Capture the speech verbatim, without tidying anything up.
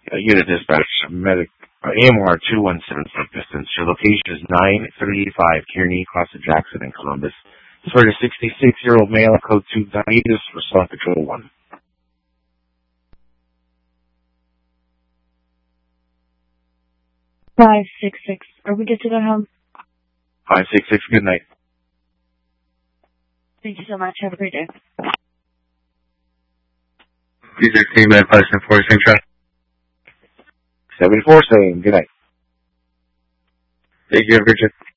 Uh, unit dispatch, medic, uh, A M R two one seven for distance. Your location is nine three five Kearney, across the Jackson in Columbus. It's for the sixty-six-year-old male, code two Danitas, response control one. five six six. Are we good to go home? five six six, good night. Thank you so much. Have a great day. These are team at five seven four, same track. seventy-four saying good night. Thank you, Richard.